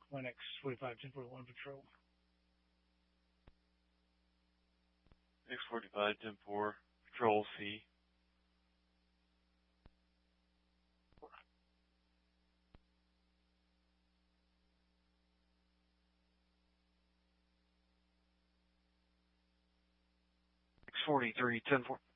Linux 45 1041 patrol. X45 10-4, Patrol C. X43 10-4.